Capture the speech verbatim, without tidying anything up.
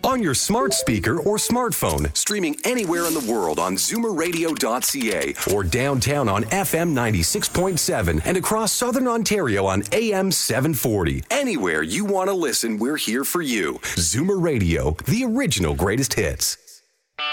On your smart speaker or smartphone, streaming anywhere in the world on zoomer radio dot c a or downtown on F M ninety-six point seven and across Southern Ontario on A M seven forty. Anywhere you want to listen, we're here for you. Zoomer Radio, the original greatest hits.